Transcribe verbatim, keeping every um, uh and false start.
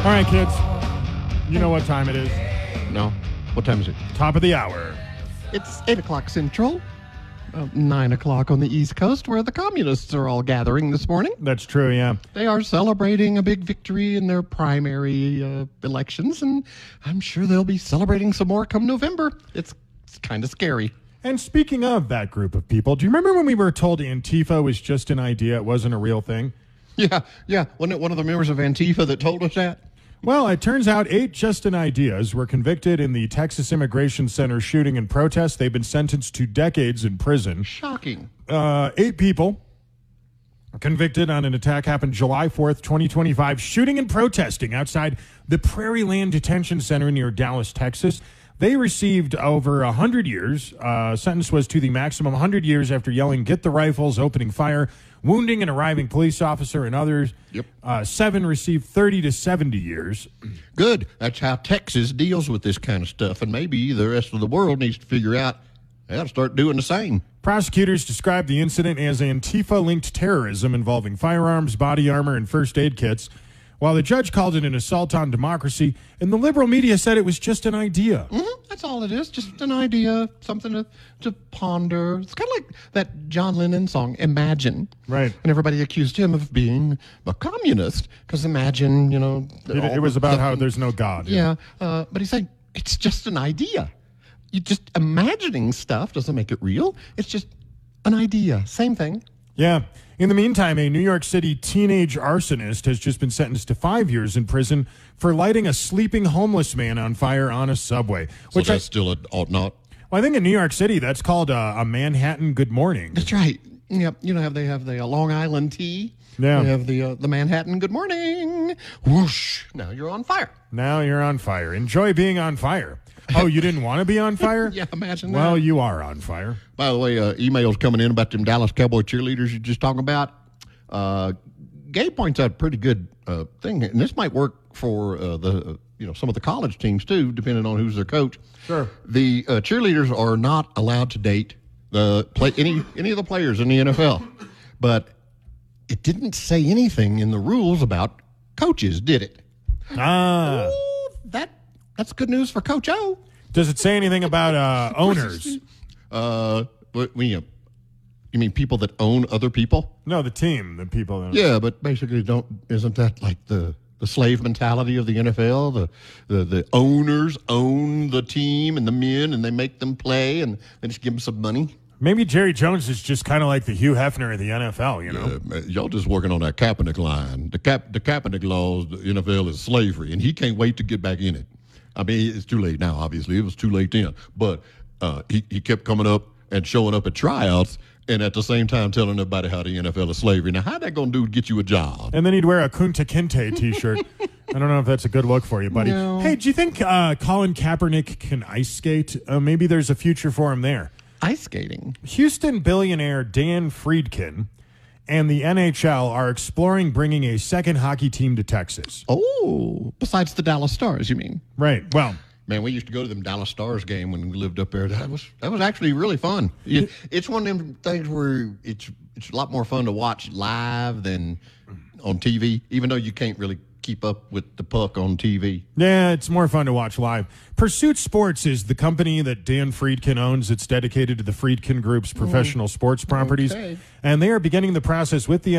right, kids. You know what time it is. No. What time is it? Top of the hour. It's eight o'clock Central. Uh, nine o'clock on the East Coast, where the communists are all gathering this morning. That's true, yeah. They are celebrating a big victory in their primary uh, elections, and I'm sure they'll be celebrating some more come November. It's, it's kind of scary. And speaking of that group of people, do you remember when we were told Antifa was just an idea, it wasn't a real thing? Yeah, yeah. Wasn't it one of the members of Antifa that told us that? Well, it turns out eight Justin Ideas were convicted in the Texas Immigration Center shooting and protest. They've been sentenced to decades in prison. Shocking. Uh, eight people convicted on an attack happened July fourth, twenty twenty-five, shooting and protesting outside the Prairie Land Detention Center near Dallas, Texas. They received over one hundred years. Uh, sentence was to the maximum one hundred years after yelling, "Get the rifles," opening fire, wounding an arriving police officer and others. Yep. Uh, seven received thirty to seventy years. Good. That's how Texas deals with this kind of stuff, and maybe the rest of the world needs to figure out how to start doing the same. Prosecutors described the incident as Antifa-linked terrorism involving firearms, body armor, and first aid kits, while the judge called it an assault on democracy, and the liberal media said it was just an idea. Mm-hmm. That's all it is, just an idea, something to, to ponder. It's kind of like that John Lennon song, Imagine. Right. And everybody accused him of being a communist, because Imagine, you know. It, it was about the, how there's no God. Yeah, uh, but he's saying it's just an idea. You just imagining stuff doesn't make it real. It's just an idea. Same thing. Yeah. In the meantime, a New York City teenage arsonist has just been sentenced to five years in prison for lighting a sleeping homeless man on fire on a subway. So Which that's I, still a ought not. Well, I think in New York City, that's called a, a Manhattan Good Morning. That's right. Yep. You know how they have the uh, Long Island tea? Yeah. They have the uh, the Manhattan Good Morning. Whoosh. Now you're on fire. Now you're on fire. Enjoy being on fire. Oh, you didn't want to be on fire? Yeah, imagine that. Well, you are on fire. By the way, uh, emails coming in about them Dallas Cowboy cheerleaders you're just talking about. Uh, Gabe points out a pretty good uh, thing, and this might work for uh, the uh, you know some of the college teams too, depending on who's their coach. Sure. The uh, cheerleaders are not allowed to date the play any any of the players in the N F L, but it didn't say anything in the rules about coaches, did it? Ah. Ooh, that that's good news for Coach O. Does it say anything about uh, owners? Uh, what, when you you mean people that own other people? No, the team, the people. That Yeah, but basically, don't isn't that like the, the slave mentality of the N F L? The, the the owners own the team and the men, and they make them play, and they just give them some money. Maybe Jerry Jones is just kind of like the Hugh Hefner of the N F L, you know? Uh, y'all just working on that Kaepernick line. The Cap the Kaepernick laws, the N F L is slavery, and he can't wait to get back in it. I mean, it's too late now. Obviously, it was too late then, but uh, he he kept coming up and showing up at tryouts, and at the same time telling everybody how the N F L is slavery. Now, how's that going to do to get you a job? And then he'd wear a Kunta Kinte t-shirt. I don't know if that's a good look for you, buddy. No. Hey, do you think uh, Colin Kaepernick can ice skate? Uh, maybe there's a future for him there. Ice skating. Houston billionaire Dan Friedkin and the N H L are exploring bringing a second hockey team to Texas. Oh, besides the Dallas Stars, you mean? Right. Well, man, we used to go to them Dallas Stars game when we lived up there. That was that was actually really fun. It, it's one of them things where it's it's a lot more fun to watch live than on T V, even though you can't really keep up with the puck on T V. Yeah, it's more fun to watch live. Pursuit Sports is the company that Dan Friedkin owns. It's dedicated to the Friedkin Group's professional sports properties. Okay. And they are beginning the process with the